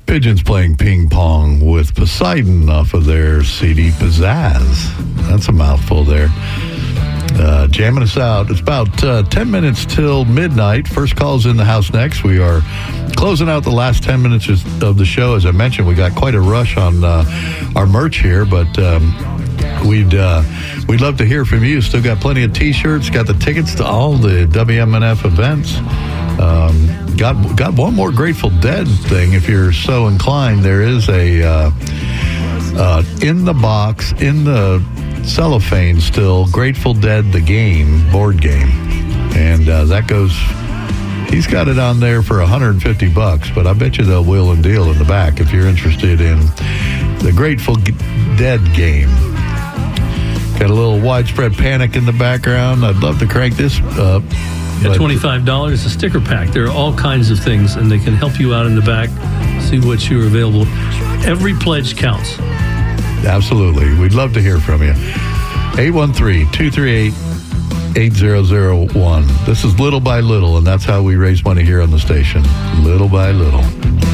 Pigeons playing ping pong with Poseidon off of their CD Pizzazz. That's a mouthful there. Jamming us out. It's about 10 minutes till midnight. First call's in the house next. We are closing out the last 10 minutes of the show. As I mentioned, we got quite a rush on our merch here, but we'd love to hear from you. Still got plenty of T-shirts. Got the tickets to all the WMNF events. Got one more Grateful Dead thing if you're so inclined. There is a in the box, in the cellophane still, Grateful Dead the game, board game. And that goes, he's got it on there for $150, but I bet you they'll wheel and deal in the back if you're interested in the Grateful Dead game. Got a little Widespread Panic in the background. I'd love to crank this up. At $25, a sticker pack. There are all kinds of things, and they can help you out in the back, see what you're available. Every pledge counts. Absolutely. We'd love to hear from you. 813-238-8001. This is Little by Little, and that's how we raise money here on the station. Little by Little.